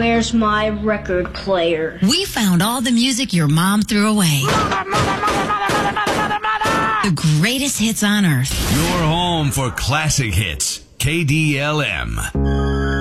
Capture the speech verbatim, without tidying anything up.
Where's my record player? We found all the music your mom threw away. Mother, mother, mother, mother, mother, mother, mother! The greatest hits on earth. Your home for classic hits. K D L M.